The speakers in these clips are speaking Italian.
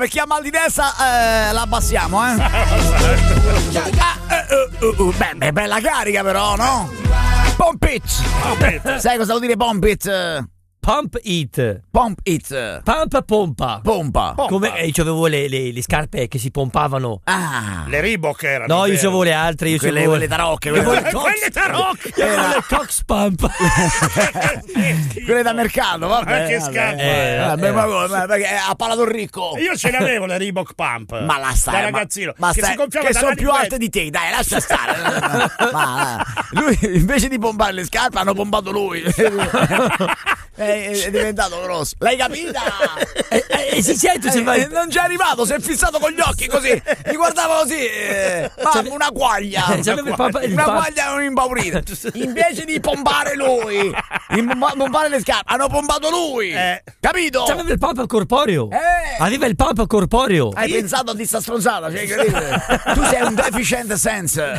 per chi ha mal di testa la abbassiamo, Beh, bella carica però, no? Pump it. Sai cosa vuol dire pump it? Pump it. Pump it. Pump pompa. Pompa. Come io avevo le scarpe che si pompavano. Ah. Le Reebok erano. No, io avevo le altre. Io quelle tarocche. Quelle tarocche. Le Cox Pump. Quelle da mercato, vabbè. Che scarpe. Ha parlato ricco. Io ce l'avevo le Reebok Pump. Ma la stai. Da ragazzino. Che sono più alte di te, dai, lascia stare. Lui invece di pompare le scarpe hanno pompato lui. È diventato grosso. L'hai capita? Si sente, non c'è arrivato, si è fissato con gli occhi così. Mi guardava così. Una quaglia. Una quaglia non impaurita. Invece di pompare lui, pompare le scarpe, hanno pompato lui. Capito? Aveva il pump corporeo. Aveva il pump corporeo. Hai pensato a di sta stronzata? Cioè, tu sei un deficient sense.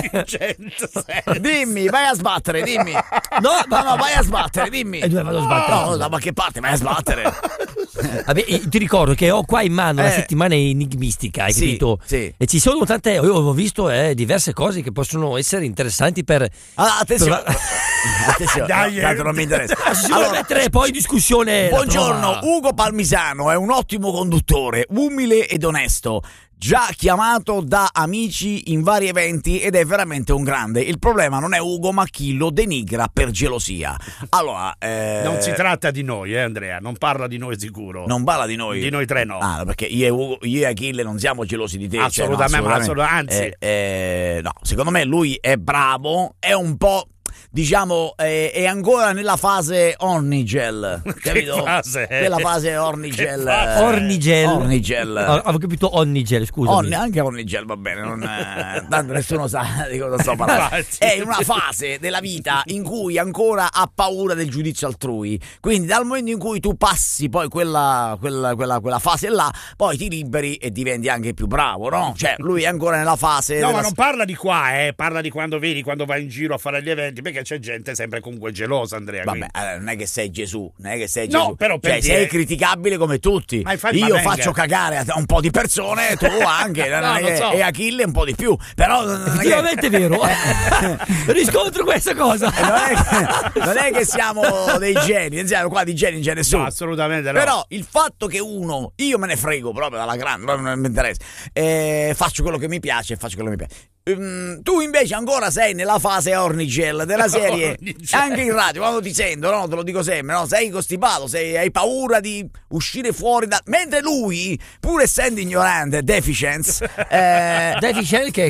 Dimmi, vai a sbattere, dimmi. No, vai a sbattere, dimmi. E dove vado a sbattere? No, da che parte vai a sbattere? Vabbè, ti ricordo che ho qua in mano la settimana enigmistica, hai capito? Sì. E ci sono tante, io ho visto diverse cose che possono essere interessanti per... Attenzione. Attenzione, tanto non mi interessa. Allora, mettere poi in discussione. Buongiorno, Ugo Palmisano è un ottimo conduttore, umile ed onesto. Già chiamato da amici in vari eventi ed è veramente un grande. Il problema non è Ugo, ma chi lo denigra per gelosia. Allora, non si tratta di noi, Andrea. Non parla di noi sicuro. Non parla di noi. Di noi tre no. Perché io e Achille non siamo gelosi di te. Assolutamente. Anzi, no, secondo me lui è bravo, è un po'. Diciamo è ancora nella fase Ornigel, capito? Che fase? Quella fase Ornigel. Ornigel. Avevo capito Ornigel, scusa. Anche Ornigel va bene, tanto nessuno sa di cosa sto parlando. È una fase della vita in cui ancora ha paura del giudizio altrui. Quindi dal momento in cui tu passi poi quella fase là, poi ti liberi e diventi anche più bravo, no? Cioè lui è ancora nella fase. No, ma non parla di qua, parla di quando quando vai in giro a fare gli eventi, perché c'è gente sempre comunque gelosa, Andrea. Vabbè, non è che sei Gesù, No, però sei criticabile come tutti. Io faccio cagare a un po' di persone, tu anche, e Achille un po' di più. Però effettivamente è vero. Riscontro questa cosa. Non è che siamo dei geni, non siamo qua di geni, non c'è nessuno. No, assolutamente no. Però il fatto che io me ne frego proprio dalla grande, non mi interessa. Faccio quello che mi piace, Tu invece ancora sei nella fase Ornigel della serie. Anche in radio quando ti sento, no, te lo dico sempre, no, sei costipato, hai paura di uscire fuori mentre lui, pur essendo ignorante, deficient che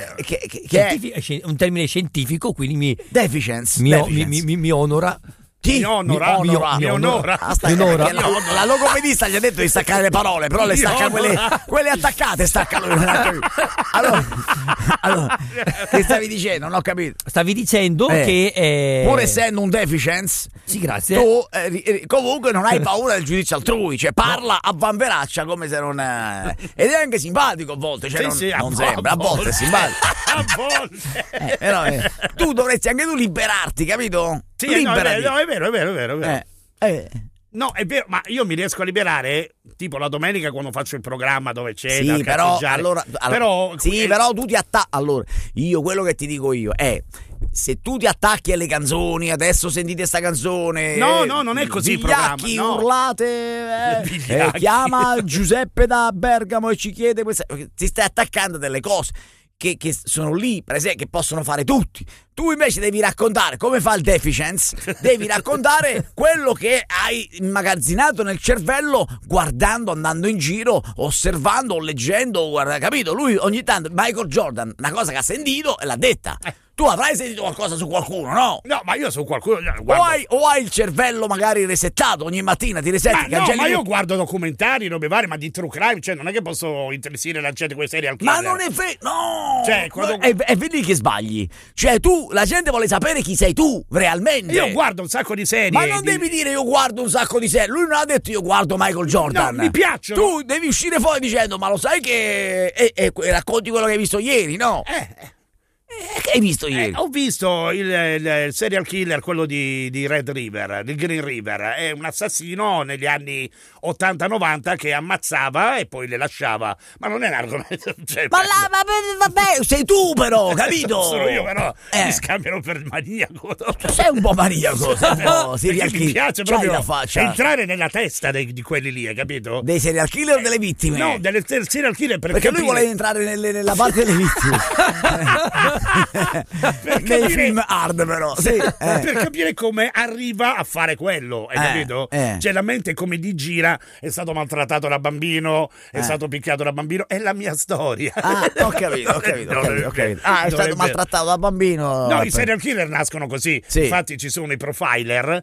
è un termine scientifico, quindi mi onora. Mi onora. La logopedista gli ha detto di staccare le parole, però le stacca quelle attaccate, stacca lui. Allora, che stavi dicendo? Non ho capito. Stavi dicendo che pur essendo un deficient, sì, grazie. Tu comunque non hai paura del giudizio altrui, cioè parla a vanveraccia come se non ed è anche simpatico a volte, cioè non sembra, a volte è simpatico. A volte. Però, tu dovresti anche tu liberarti, capito? Sì, liberati. No, è vero. No, è vero, ma io mi riesco a liberare tipo la domenica quando faccio il programma dove c'è da cazzeggiare. Però tu ti attacchi. Allora, io quello che ti dico io è: se tu ti attacchi alle canzoni, adesso sentite sta canzone. No, non è così il programma. No. Urlate. Chiama Giuseppe da Bergamo e ci chiede questa. Ti stai attaccando delle cose che sono lì, per esempio, che possono fare tutti. Tu invece devi raccontare come fa il deficient, devi raccontare quello che hai immagazzinato nel cervello guardando, andando in giro, osservando o leggendo, capito? Lui ogni tanto, Michael Jordan, una cosa che ha sentito e l'ha detta. Tu avrai sentito qualcosa su qualcuno, no? No, ma io su qualcuno o hai il cervello magari resettato, ogni mattina ti resetti. Ma io guardo documentari, robe varie, ma di true crime, cioè non è che posso interessare la gente con i serial killer. Ma non è no! Cioè, è lì che sbagli. Cioè tu, la gente vuole sapere chi sei tu, realmente. Io guardo un sacco di serie. Ma non devi dire io guardo un sacco di serie. Lui non ha detto io guardo Michael Jordan. No, mi piacciono. Tu devi uscire fuori dicendo, ma lo sai che... E racconti quello che hai visto ieri, no? Che hai visto ieri? Ho visto il serial killer, quello di Red River, di Green River. È un assassino negli anni 80-90 che ammazzava e poi le lasciava. Ma non è un argomento. Vabbè, sei tu però, capito? Sono io, però mi scambiano per maniaco. Sei un po' maniaco, serial killer. Mi piace proprio entrare nella testa di quelli lì, hai capito? Dei serial killer o delle vittime? No, del serial killer perché lui vuole entrare nella parte delle vittime. Nei film hard però per capire come arriva a fare quello, hai capito? Cioè la mente come di gira, è stato maltrattato da bambino, è stato picchiato da bambino, è la mia storia. Ho capito. È stato maltrattato da bambino. No, i serial killer nascono così. Infatti ci sono i profiler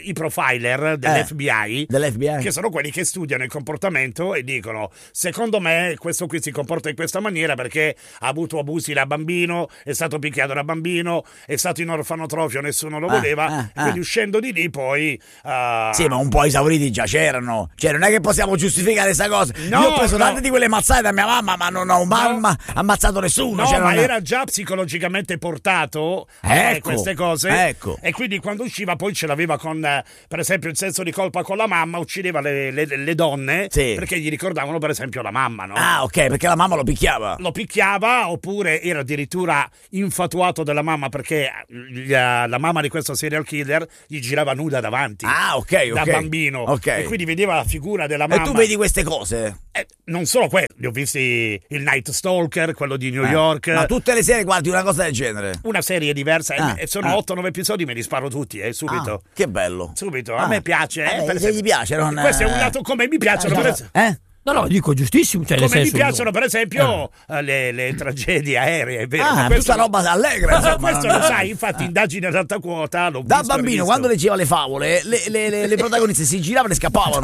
dell'FBI che sono quelli che studiano il comportamento e dicono: secondo me questo qui si comporta in questa maniera perché ha avuto abusi da bambino, è stato picchiato da bambino, è stato in orfanotrofio, nessuno lo voleva, e quindi uscendo di lì poi sì, ma un po' esauriti già c'erano, cioè non è che possiamo giustificare questa cosa. Io ho preso tante di quelle mazzate da mia mamma, ma non ho ammazzato nessuno, ma era già psicologicamente portato a queste cose, e quindi quando usciva poi ce l'aveva con per esempio il senso di colpa con la mamma, uccideva le donne perché gli ricordavano per esempio la mamma, no? Perché la mamma lo picchiava, oppure era addirittura infatuato della mamma perché la mamma di questo serial killer gli girava nuda davanti da bambino, e quindi vedeva la figura della mamma. E tu vedi queste cose? Non solo questo, li ho visti il Night Stalker, quello di New York. Ma tutte le serie guardi una cosa del genere? Una serie diversa, e sono 8-9 episodi, me li sparo tutti, subito. Che bello. Subito, a me piace. Se gli piace, non... Questo è un lato come mi piacciono. No, dico giustissimo. Cioè, come mi piacciono, per esempio, le tragedie aeree, è vero? Questa roba allegra, insomma. Questo lo sai, infatti, indagine ad alta quota. Da bambino, quando leggeva le favole, le protagoniste si giravano e scappavano.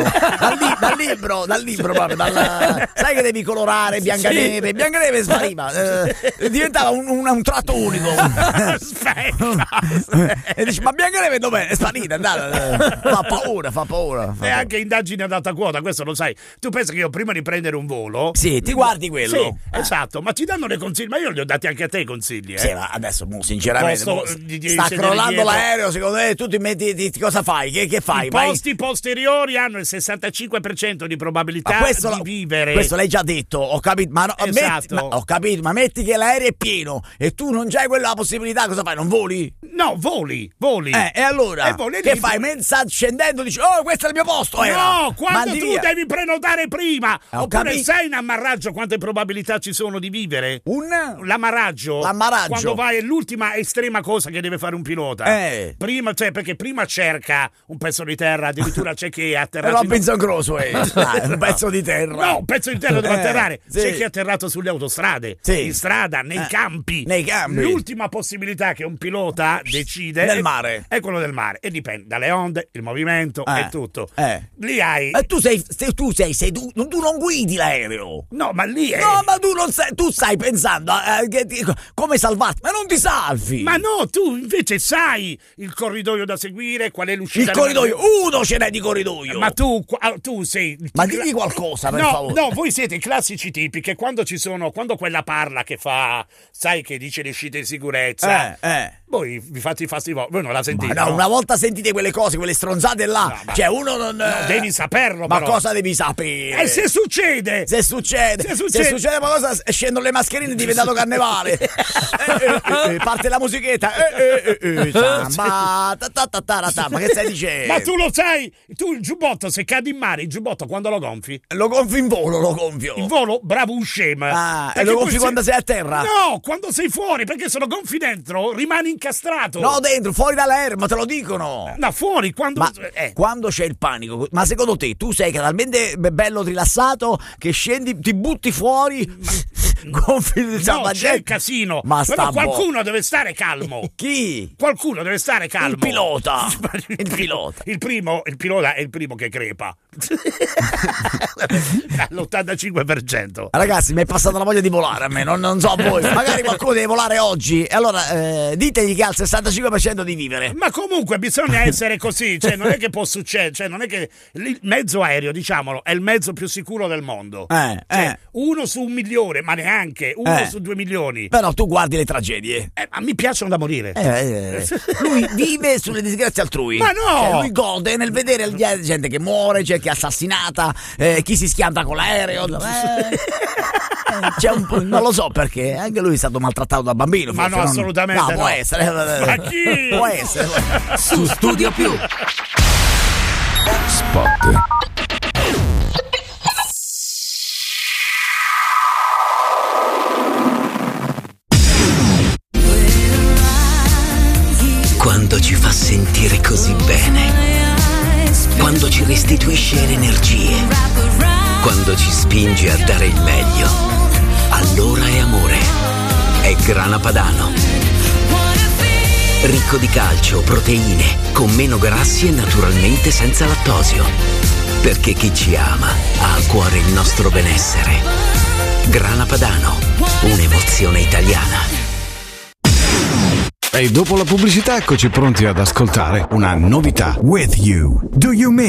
dal libro proprio. Sai che devi colorare Biancaneve? Biancaneve spariva. Diventava un tratto unico. Aspetta. E dici, ma Biancaneve dov'è? È sparita, è andata. Fa paura. E anche indagine ad alta quota, questo lo sai. Tu pensi che io prima di prendere un volo ti guardi quello? Esatto, ma ti danno dei consigli, ma io li ho dati anche a te i consigli. Sì, ma adesso sinceramente sta crollando l'aereo, secondo te tu ti metti cosa fai? Che fai? I posti posteriori hanno il 65% di probabilità di vivere. Questo l'hai già detto, ho capito, ma ho capito, ma metti che l'aereo è pieno e tu non c'hai quella possibilità, cosa fai? Non voli? No, voli. E allora? Che fai? Sta scendendo, dici, questo è il mio posto. No, quando tu devi prenotare prima. Oppure sai in ammaraggio quante probabilità ci sono di vivere? L'ammaraggio. Quando vai è l'ultima estrema cosa che deve fare un pilota. Prima, perché prima cerca un pezzo di terra, addirittura c'è chi è atterrato. Robinson Crusoe, un pezzo di terra. No, un pezzo di terra deve atterrare. C'è chi è atterrato sulle autostrade, in strada, nei campi. L'ultima possibilità che un pilota decide nel mare è quello del mare, e dipende dalle onde, il movimento e tutto. Lì hai. Tu non guidi l'aereo. No, ma lì è. No, ma tu non sai. Tu stai pensando come salvarti, ma non ti salvi. Ma no, tu invece sai il corridoio da seguire, qual è l'uscita. Il corridoio, uno ce n'è di corridoio. Ma tu sei. Ma digli qualcosa, per favore. No, voi siete i classici tipi che quando quella parla che fa, sai, che dice le uscite di sicurezza. Voi vi fate i fasti voi non la sentite. Ma no, una volta sentite quelle cose, quelle stronzate là, cioè uno non. No, devi saperlo. Ma però. Cosa devi sapere? E se succede qualcosa, scendono le mascherine, è diventato carnevale. Parte la musichetta. Ma che stai dicendo? Ma tu lo sai, tu il giubbotto, se cadi in mare, il giubbotto quando lo gonfi? Lo gonfi in volo, lo gonfio. In volo? Bravo scemo. E lo gonfi quando sei a terra? No, quando sei fuori, perché se lo gonfi dentro rimani incastrato. No, dentro, fuori dall'aereo, ma te lo dicono. No, fuori, quando quando c'è il panico. Ma secondo te, tu sei talmente bello rilassato che scendi, ti butti fuori, gonfi il no, c'è il casino. Ma qualcuno deve stare calmo. Chi? Qualcuno deve stare calmo. Il pilota. Il pilota è il primo che crepa. All'85%. Ragazzi, mi è passata la voglia di volare a me, non so a voi. Magari qualcuno deve volare oggi. E allora ditegli che ha il 65% di vivere. Ma comunque bisogna essere così, cioè non è che può succedere, cioè non è che il mezzo aereo, diciamolo, è il mezzo più sicuro del mondo. Cioè, 1 su 1 milione, ma neanche 1 su 2 milioni. Però tu guardi le tragedie. Ma mi piacciono da morire. Lui vive sulle disgrazie altrui. Ma no! Cioè, lui gode nel vedere gente che muore, gente che è assassinata, chi si schianta con l'aereo. C'è non lo so perché anche lui è stato maltrattato da bambino. Ma no, assolutamente no. Può essere. Ma chi? Può essere. Su Studio Più. Spot. Quando ci fa sentire così bene, quando ci restituisce le energie, quando ci spinge a dare il meglio, allora è amore. È Grana Padano. Ricco di calcio, proteine, con meno grassi e naturalmente senza lattosio. Perché chi ci ama ha a cuore il nostro benessere. Grana Padano, un'emozione italiana. E dopo la pubblicità eccoci pronti ad ascoltare una novità. With You. Do You Mean?